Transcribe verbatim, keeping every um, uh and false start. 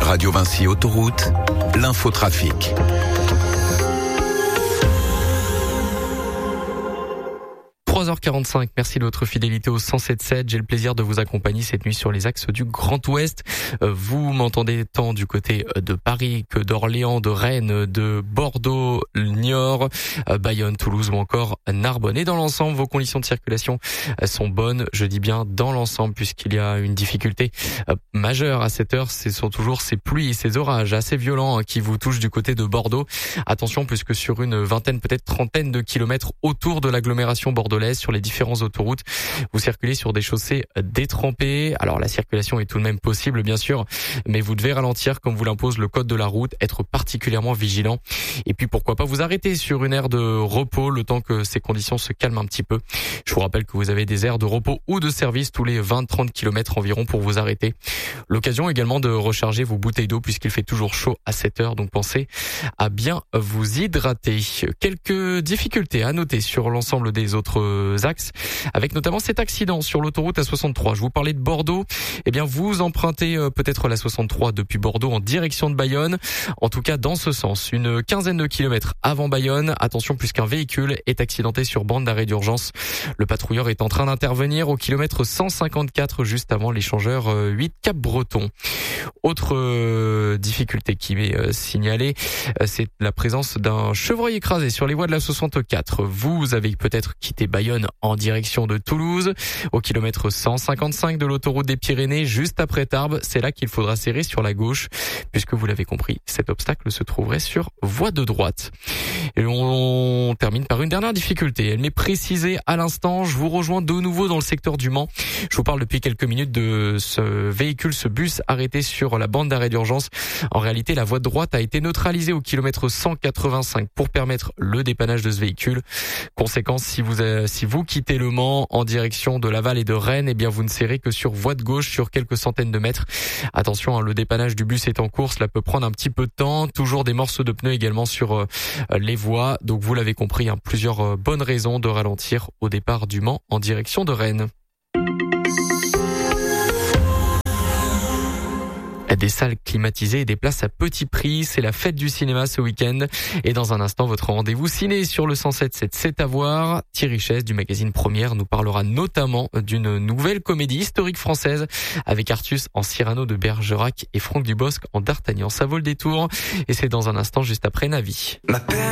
Radio Vinci Autoroute, l'infotrafic. trois heures quarante-cinq, merci de votre fidélité au cent sept sept. J'ai le plaisir de vous accompagner cette nuit sur les axes du Grand Ouest. Vous m'entendez tant du côté de Paris que d'Orléans, de Rennes, de Bordeaux, Niort, Bayonne, Toulouse ou encore Narbonne. Et dans l'ensemble, vos conditions de circulation sont bonnes. Je dis bien dans l'ensemble puisqu'il y a une difficulté majeure à cette heure. Ce sont toujours ces pluies et ces orages assez violents qui vous touchent du côté de Bordeaux. Attention puisque sur une vingtaine, peut-être trentaine de kilomètres autour de l'agglomération bordelaise, sur les différentes autoroutes, vous circulez sur des chaussées détrempées. Alors la circulation est tout de même possible bien sûr, mais vous devez ralentir comme vous l'impose le code de la route, être particulièrement vigilant et puis pourquoi pas vous arrêter sur une aire de repos le temps que ces conditions se calment un petit peu. Je vous rappelle que vous avez des aires de repos ou de service tous les vingt à trente kilomètres environ pour vous arrêter. L'occasion également de recharger vos bouteilles d'eau puisqu'il fait toujours chaud à cette heure, donc pensez à bien vous hydrater. Quelques difficultés à noter sur l'ensemble des autres axes, avec notamment cet accident sur l'autoroute A soixante-trois. Je vous parlais de Bordeaux. Eh bien, vous empruntez euh, peut-être la soixante-trois depuis Bordeaux en direction de Bayonne. En tout cas, dans ce sens, une quinzaine de kilomètres avant Bayonne. Attention, puisqu'un véhicule est accidenté sur bande d'arrêt d'urgence. Le patrouilleur est en train d'intervenir au kilomètre cent cinquante-quatre, juste avant l'échangeur euh, huit Cap-Breton. Autre euh, difficulté qui m'est euh, signalée, euh, c'est la présence d'un chevreuil écrasé sur les voies de la soixante-quatre. Vous avez peut-être quitté Bayonne en direction de Toulouse, au kilomètre cent cinquante-cinq de l'autoroute des Pyrénées, juste après Tarbes. C'est là qu'il faudra serrer sur la gauche, puisque vous l'avez compris, cet obstacle se trouverait sur voie de droite. Et on termine par une dernière difficulté. Elle m'est précisée à l'instant. Je vous rejoins de nouveau dans le secteur du Mans. Je vous parle depuis quelques minutes de ce véhicule, ce bus arrêté sur la bande d'arrêt d'urgence. En réalité, la voie de droite a été neutralisée au kilomètre cent quatre-vingt-cinq pour permettre le dépannage de ce véhicule. Conséquence, si vous avez, si vous quittez le Mans en direction de Laval et de Rennes, eh bien vous ne serrez que sur voie de gauche sur quelques centaines de mètres. Attention, hein, le dépannage du bus est en cours, cela peut prendre un petit peu de temps. Toujours des morceaux de pneus également sur euh, les voies. Donc vous l'avez compris, hein, plusieurs euh, bonnes raisons de ralentir au départ du Mans en direction de Rennes. Des salles climatisées et des places à petit prix. C'est la fête du cinéma ce week-end. Et dans un instant, votre rendez-vous ciné sur le cent sept sept, c'est à voir. Thierry Chess du magazine Première nous parlera notamment d'une nouvelle comédie historique française avec Artus en Cyrano de Bergerac et Franck Dubosc en D'Artagnan. Ça vaut le détour. Et c'est dans un instant juste après Navi.